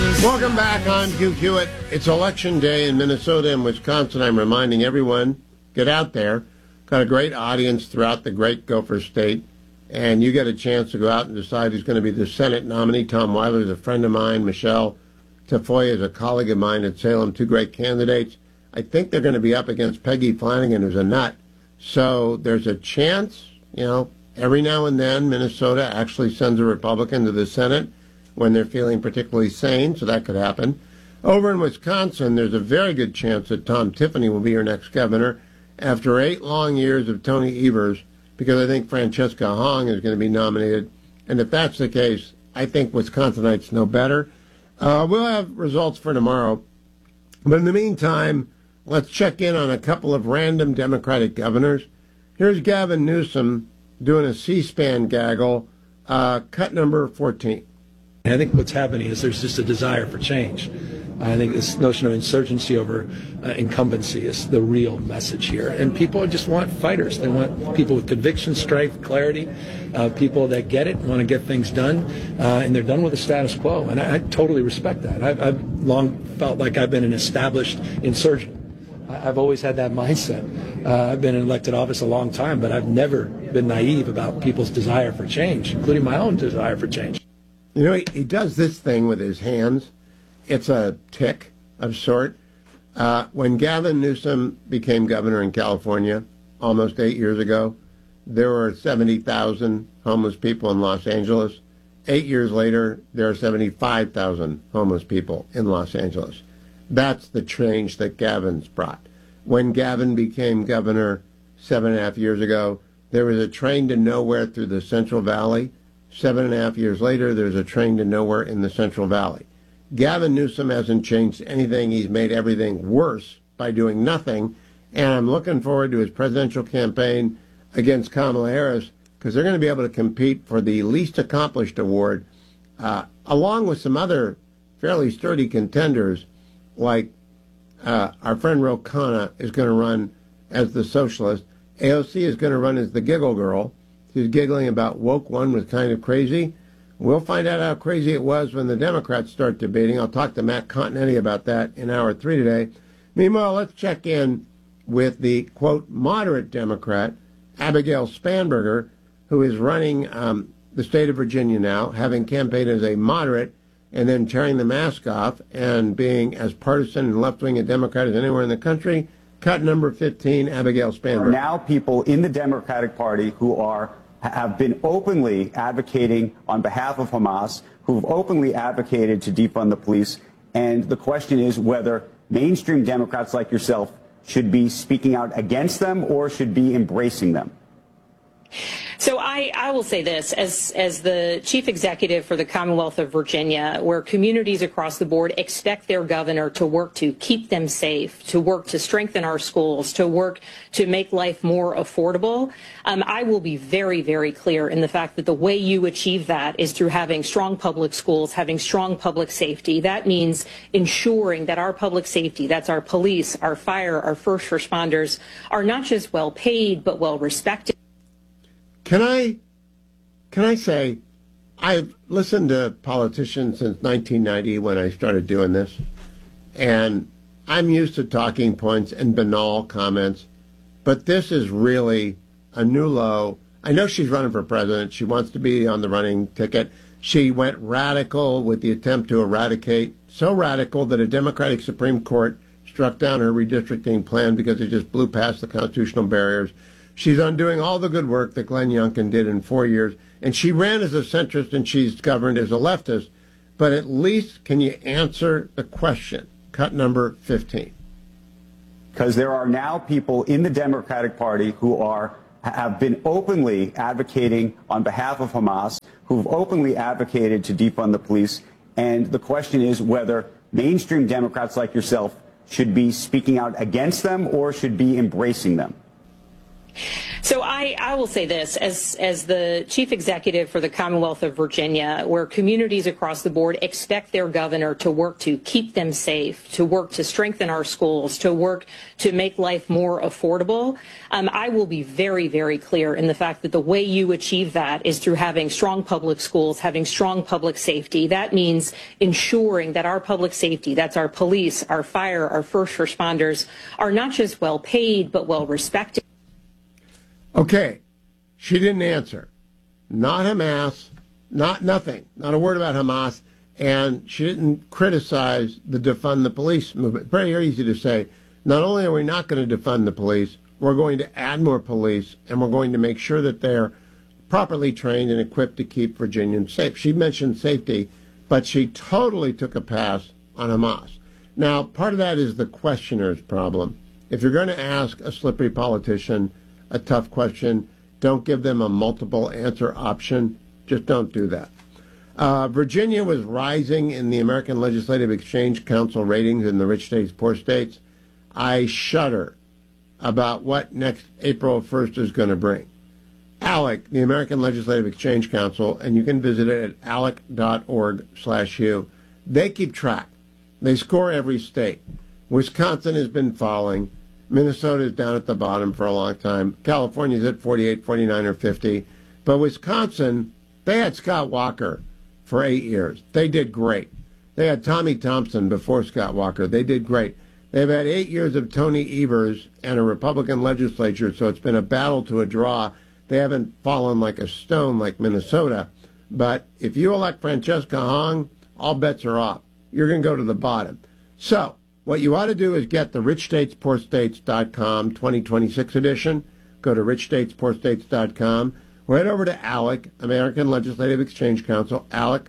Welcome back. I'm Hugh Hewitt. It's election day in Minnesota and Wisconsin. I'm reminding everyone, get out there. Got a great audience throughout the great Gopher State, and you get a chance to go out and decide who's going to be the Senate nominee. Tom Weiler is a friend of mine. Michelle Tafoya is a colleague of mine at Salem, two great candidates. I think they're going to be up against Peggy Flanagan, who's a nut. So there's a chance, every now and then Minnesota actually sends a Republican to the Senate when they're feeling particularly sane, so that could happen. Over in Wisconsin, there's a very good chance that Tom Tiffany will be your next governor after 8 long years of Tony Evers, because I think Francesca Hong is going to be nominated. And if that's the case, I think Wisconsinites know better. We'll have results for tomorrow. But in the meantime, let's check in on a couple of random Democratic governors. Here's Gavin Newsom doing a C-SPAN gaggle, cut number 14. I think what's happening is there's just a desire for change. I think this notion of insurgency over incumbency is the real message here. And people just want fighters. They want people with conviction, strife, clarity, people that get it, want to get things done, and they're done with the status quo. And I totally respect that. I've long felt like I've been an established insurgent. I've always had that mindset. I've been in elected office a long time, but I've never been naive about people's desire for change, including my own desire for change. He does this thing with his hands. It's a tick of sort. When Gavin Newsom became governor in California almost 8 years ago, there were 70,000 homeless people in Los Angeles. 8 years later, there are 75,000 homeless people in Los Angeles. That's the change that Gavin's brought. When Gavin became governor 7.5 years ago, there was a train to nowhere through the Central Valley. 7.5 years later, there's a train to nowhere in the Central Valley. Gavin Newsom hasn't changed anything. He's made everything worse by doing nothing. And I'm looking forward to his presidential campaign against Kamala Harris, because they're going to be able to compete for the least accomplished award, along with some other fairly sturdy contenders, like our friend Ro Khanna is going to run as the socialist. AOC is going to run as the giggle girl. She's giggling about woke one was kind of crazy. We'll find out how crazy it was when the Democrats start debating. I'll talk to Matt Continetti about that in hour 3 today. Meanwhile, let's check in with the, quote, moderate Democrat, Abigail Spanberger, who is running the state of Virginia now, having campaigned as a moderate and then tearing the mask off and being as partisan and left-wing a Democrat as anywhere in the country. Cut number 15, Abigail Spanberger. There are now people in the Democratic Party who have been openly advocating on behalf of Hamas, who've openly advocated to defund the police. And the question is whether mainstream Democrats like yourself should be speaking out against them or should be embracing them. So I will say this, as the chief executive for the Commonwealth of Virginia, where communities across the board expect their governor to work to keep them safe, to work to strengthen our schools, to work to make life more affordable, I will be very, very clear in the fact that the way you achieve that is through having strong public schools, having strong public safety. That means ensuring that our public safety, that's our police, our fire, our first responders, are not just well paid, but well respected. Can I say, I've listened to politicians since 1990 when I started doing this, and I'm used to talking points and banal comments, but this is really a new low. I know she's running for president. She wants to be on the running ticket. She went radical with the attempt to eradicate, so radical that a Democratic Supreme Court struck down her redistricting plan because it just blew past the constitutional barriers. She's undoing all the good work that Glenn Youngkin did in 4 years. And she ran as a centrist and she's governed as a leftist. But at least can you answer the question? Cut number 15. Because there are now people in the Democratic Party who have been openly advocating on behalf of Hamas, who've openly advocated to defund the police. And the question is whether mainstream Democrats like yourself should be speaking out against them or should be embracing them. So I will say this, as the chief executive for the Commonwealth of Virginia, where communities across the board expect their governor to work to keep them safe, to work to strengthen our schools, to work to make life more affordable, I will be very, very clear in the fact that the way you achieve that is through having strong public schools, having strong public safety. That means ensuring that our public safety, that's our police, our fire, our first responders, are not just well paid, but well respected. Okay, she didn't answer. Not Hamas, nothing, not a word about Hamas, and she didn't criticize the defund the police movement. Very easy to say, not only are we not going to defund the police, we're going to add more police, and we're going to make sure that they're properly trained and equipped to keep Virginians safe. She mentioned safety, but she totally took a pass on Hamas. Now, part of that is the questioner's problem. If you're going to ask a slippery politician a tough question, don't give them a multiple answer option. Just don't do that. Virginia was rising in the American Legislative Exchange Council ratings in the rich states, poor states. I shudder about what next April 1st is going to bring. ALEC, the American Legislative Exchange Council, and you can visit it at alec.org/U. They keep track. They score every state. Wisconsin has been falling. Minnesota is down at the bottom for a long time. California's at 48, 49, or 50. But Wisconsin, they had Scott Walker for 8 years. They did great. They had Tommy Thompson before Scott Walker. They did great. They've had 8 years of Tony Evers and a Republican legislature, so it's been a battle to a draw. They haven't fallen like a stone like Minnesota. But if you elect Francesca Hong, all bets are off. You're going to go to the bottom. So what you ought to do is get the richstatespoorstates.com 2026 edition. Go to richstatespoorstates.com. Or head over to ALEC, American Legislative Exchange Council,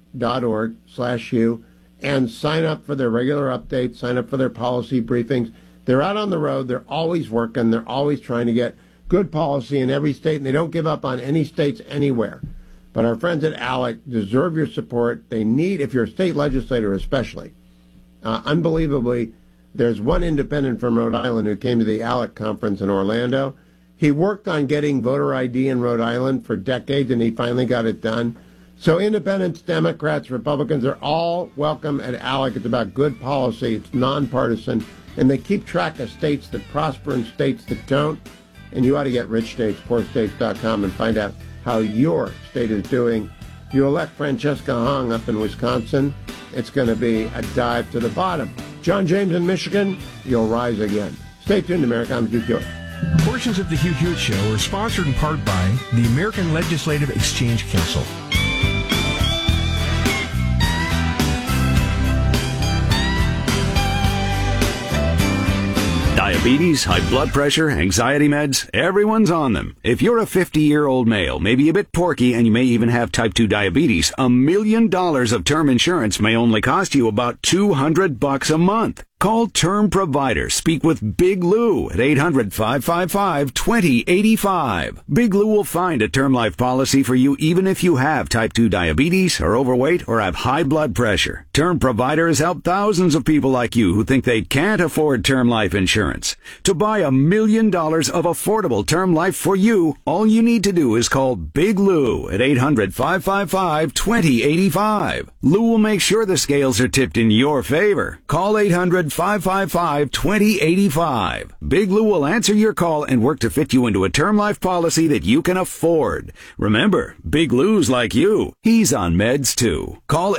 alec.org/U, and sign up for their regular updates, sign up for their policy briefings. They're out on the road. They're always working. They're always trying to get good policy in every state, and they don't give up on any states anywhere. But our friends at ALEC deserve your support. They need, if you're a state legislator especially, unbelievably, there's one independent from Rhode Island who came to the ALEC conference in Orlando. He worked on getting voter ID in Rhode Island for decades, and he finally got it done. So independents, Democrats, Republicans are all welcome at ALEC. It's about good policy. It's nonpartisan, and they keep track of states that prosper and states that don't. And you ought to get richstatespoorstates.com and find out how your state is doing. If you elect Francesca Hong up in Wisconsin, it's going to be a dive to the bottom. John James in Michigan, you'll rise again. Stay tuned, America. I'm Hugh Hewitt. Portions of the Hugh Hewitt Show are sponsored in part by the American Legislative Exchange Council. Diabetes, high blood pressure, anxiety meds, everyone's on them. If you're a 50-year-old male, maybe a bit porky, and you may even have type 2 diabetes, $1 million of term insurance may only cost you about $200 a month. Call Term Provider. Speak with Big Lou at 800-555-2085. Big Lou will find a term life policy for you even if you have type 2 diabetes, are overweight, or have high blood pressure. Term Provider has helped thousands of people like you who think they can't afford term life insurance. To buy $1 million of affordable term life for you, all you need to do is call Big Lou at 800-555-2085. Lou will make sure the scales are tipped in your favor. Call 800-555-2085. Big Lou will answer your call and work to fit you into a term life policy that you can afford. Remember, Big Lou's like you. He's on meds too. Call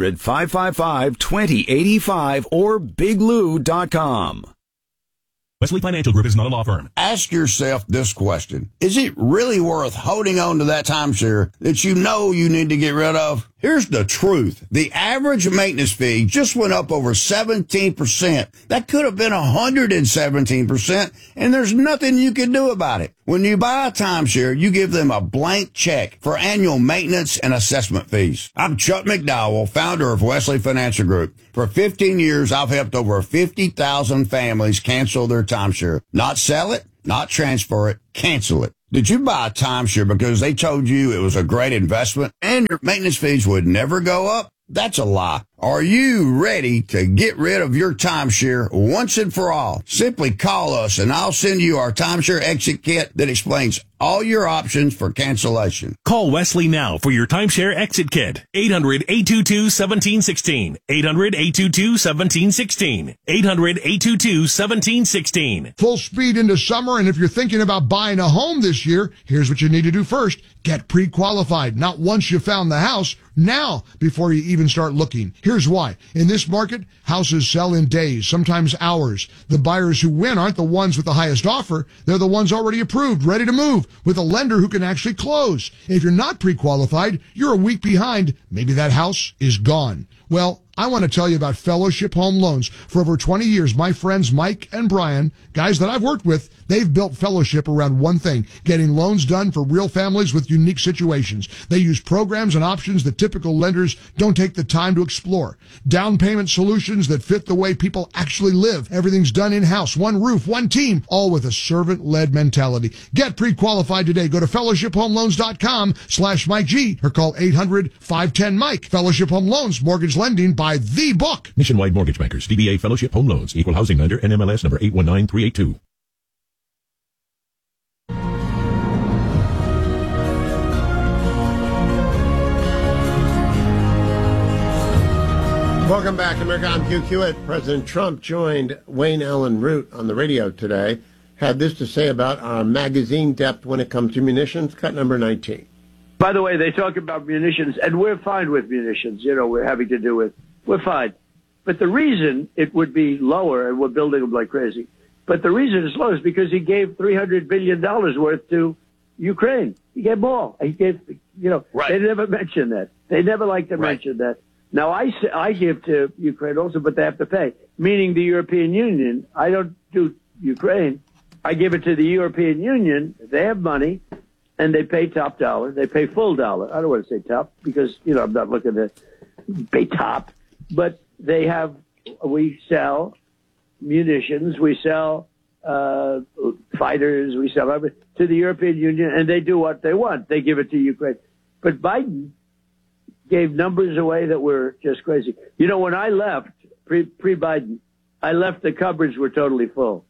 800-555-2085 or biglou.com. Wesley Financial Group is not a law firm. Ask yourself this question. Is it really worth holding on to that timeshare that you know you need to get rid of? Here's the truth. The average maintenance fee just went up over 17%. That could have been 117%, and there's nothing you can do about it. When you buy a timeshare, you give them a blank check for annual maintenance and assessment fees. I'm Chuck McDowell, founder of Wesley Financial Group. For 15 years, I've helped over 50,000 families cancel their timeshare. Not sell it, not transfer it, cancel it. Did you buy a timeshare because they told you it was a great investment and your maintenance fees would never go up? That's a lie. Are you ready to get rid of your timeshare once and for all? Simply call us and I'll send you our timeshare exit kit that explains all your options for cancellation. Call Wesley now for your timeshare exit kit. 800-822-1716. 800-822-1716. 800-822-1716. Full speed into summer, and if you're thinking about buying a home this year, here's what you need to do first. Get pre-qualified. Not once you found the house, now before you even start looking. Here's why. In this market, houses sell in days, sometimes hours. The buyers who win aren't the ones with the highest offer. They're the ones already approved, ready to move, with a lender who can actually close. If you're not pre-qualified, you're a week behind. Maybe that house is gone. Well, I want to tell you about Fellowship Home Loans. For over 20 years, my friends Mike and Brian, guys that I've worked with, they've built Fellowship around one thing, getting loans done for real families with unique situations. They use programs and options that typical lenders don't take the time to explore. Down payment solutions that fit the way people actually live. Everything's done in-house, one roof, one team, all with a servant-led mentality. Get pre-qualified today. Go to fellowshiphomeloans.com/Mike G or call 800-510-MIKE. Fellowship Home Loans, mortgage lending by the book. Nationwide Mortgage Bankers, DBA Fellowship Home Loans, Equal Housing Lender, NMLS number 819382. Welcome back, America. I'm Hugh Hewitt. President Trump joined Wayne Allen Root on the radio today. Had this to say about our magazine depth when it comes to munitions. Cut number 19. By the way, they talk about munitions, and we're fine with munitions. You know, we're having to do with, we're fine. But the reason it would be lower, and we're building them like crazy, but the reason it's low is because he gave $300 billion worth to Ukraine. He gave more. He gave, you know, They never mention that. They never like to mention that. Now, I give to Ukraine also, but they have to pay, meaning the European Union. I don't do Ukraine. I give it to the European Union. They have money, and they pay top dollar. They pay full dollar. I don't want to say top because, you know, I'm not looking to pay top. But they have, we sell munitions, we sell fighters, we sell everything to the European Union, and they do what they want. They give it to Ukraine. But Biden gave numbers away that were just crazy. You know, when I left, pre-Biden, I left, the cupboards were totally full.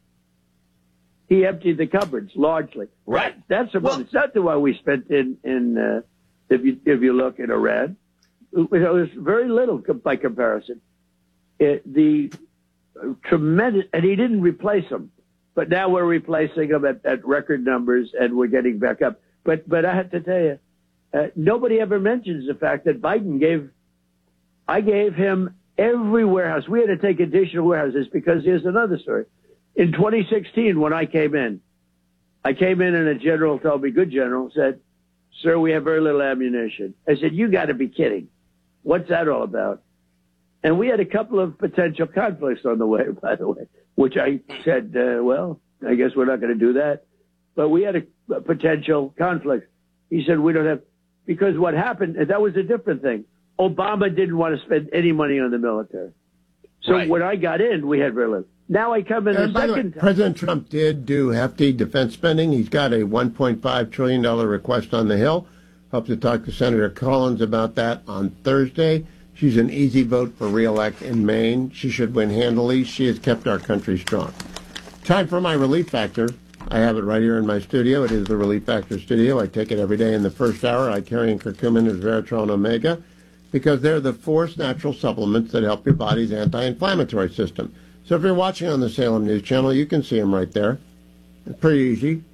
He emptied the cupboards largely. Right. That's about, it's not the one we spent in if you look in Iran. It was very little by comparison. The tremendous, and he didn't replace them, but now we're replacing them at record numbers, and we're getting back up. But I have to tell you, nobody ever mentions the fact that Biden I gave him every warehouse. We had to take additional warehouses because here's another story. In 2016, when I came in and a general told me, good general, said, sir, we have very little ammunition. I said, you got to be kidding. What's that all about? And we had a couple of potential conflicts on the way, by the way, which I said, well, I guess we're not going to do that. But we had a potential conflict. He said, we don't have, because what happened, and that was a different thing. Obama didn't want to spend any money on the military. So when I got in, we had very little. Now I come in the second time. President Trump did do hefty defense spending. He's got a $1.5 trillion request on the Hill. Hope to talk to Senator Collins about that on Thursday. She's an easy vote for re-elect in Maine. She should win handily. She has kept our country strong. Time for my Relief Factor. I have it right here in my studio. It is the Relief Factor studio. I take it every day in the first hour. I carry in curcumin and resveratrol and omega because they're the forced natural supplements that help your body's anti-inflammatory system. So if you're watching on the Salem News Channel, you can see them right there. It's pretty easy.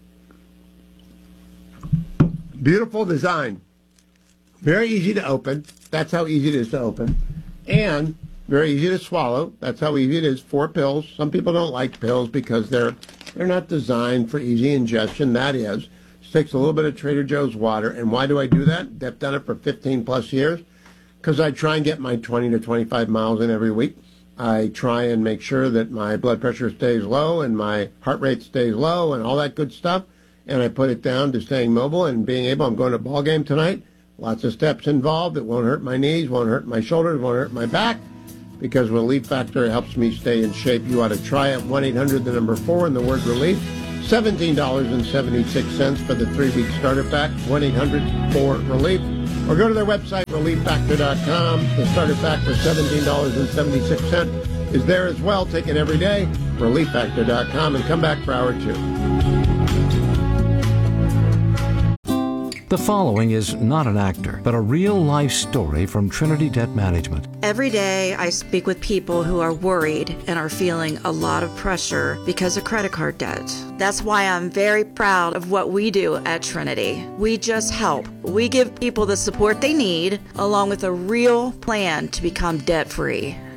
Beautiful design. Very easy to open. That's how easy it is to open. And very easy to swallow. That's how easy it is. 4 pills. Some people don't like pills because they're not designed for easy ingestion. That is. It takes a little bit of Trader Joe's water. And why do I do that? I've done it for 15 plus years. Because I try and get my 20 to 25 miles in every week. I try and make sure that my blood pressure stays low and my heart rate stays low and all that good stuff. And I put it down to staying mobile and being able. I'm going to a ball game tonight. Lots of steps involved. It won't hurt my knees, won't hurt my shoulders, won't hurt my back. Because Relief Factor helps me stay in shape. You ought to try it. 1-800, the number 4, and the word relief. $17.76 for the 3-week starter pack. 1-800-4-RELIEF. Or go to their website, relieffactor.com. The starter pack for $17.76 is there as well. Take it every day, relieffactor.com, and come back for hour 2. The following is not an actor, but a real-life story from Trinity Debt Management. Every day I speak with people who are worried and are feeling a lot of pressure because of credit card debt. That's why I'm very proud of what we do at Trinity. We just help. We give people the support they need, along with a real plan to become debt-free.